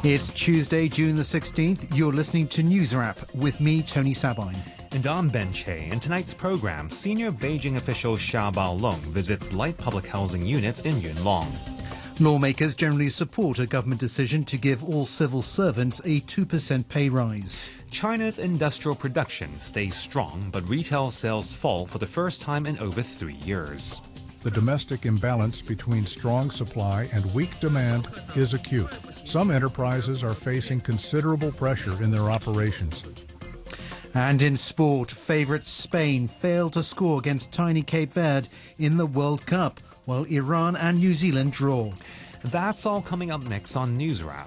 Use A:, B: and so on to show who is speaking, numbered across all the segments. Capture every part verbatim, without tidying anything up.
A: It's Tuesday, June the sixteenth. You're listening to News Wrap with me, Tony Sabine.
B: And I'm Ben Che. In tonight's program, senior Beijing official Xia Baolong visits light public housing units in Yunlong.
A: Lawmakers generally support a government decision to give all civil servants a two percent pay rise.
B: China's industrial production stays strong, but retail sales fall for the first time in over three years.
C: The domestic imbalance between strong supply and weak demand is acute. Some enterprises are facing considerable pressure in their operations.
A: And in sport, favourite Spain failed to score against tiny Cape Verde in the World Cup, while Iran and New Zealand draw.
B: That's all coming up next on News Wrap.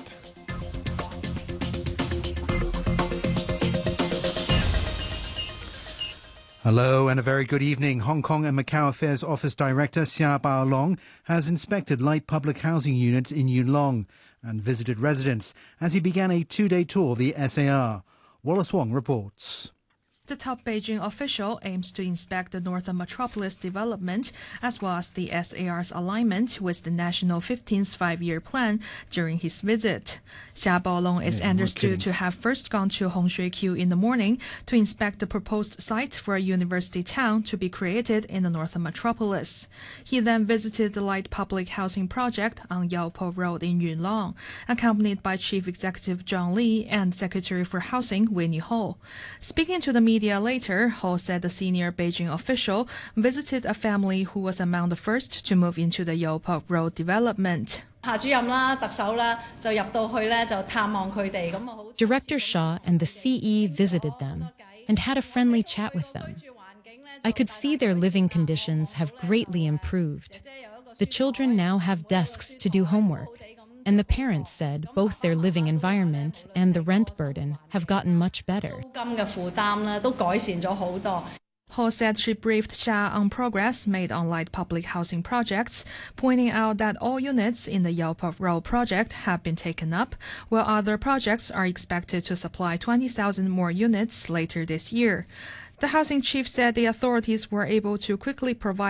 A: Hello and a very good evening. Hong Kong and Macau Affairs Office Director Xia Baolong has inspected light public housing units in Yunlong and visited residents as he began a two-day tour of the S A R. Wallace Wong reports.
D: The top Beijing official aims to inspect the Northern Metropolis development as well as the S A R's alignment with the National fifteenth Five-Year Plan during his visit. Xia Baolong is yeah, understood to have first gone to Hong Shui Kiu in the morning to inspect the proposed site for a university town to be created in the Northern Metropolis. He then visited the light public housing project on Yao Po Road in Yunlong, accompanied by Chief Executive Zhang Li and Secretary for Housing Winnie Ho. Speaking to the media Media later, Ho said the senior Beijing official visited a family who was among the first to move into the Yao Po Road development.
E: Director
F: Xia and the C E visited them and had a friendly chat with them. I could see their living conditions have greatly improved. The children now have desks to do homework. And the parents said both their living environment and the rent burden have gotten much better.
D: Ho said she briefed Xia on progress made on light public housing projects, pointing out that all units in the Yao Po Road project have been taken up, while other projects are expected to supply twenty thousand more units later this year. The housing chief said the authorities were able to quickly provide